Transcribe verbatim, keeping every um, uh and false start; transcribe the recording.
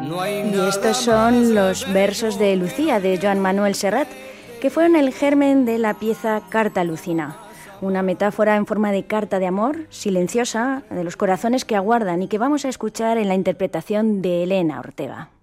Y estos son los versos de Lucía, de Joan Manuel Serrat, que fueron el germen de la pieza Carta Lucina, una metáfora en forma de carta de amor, silenciosa, de los corazones que aguardan y que vamos a escuchar en la interpretación de Elena Ortega.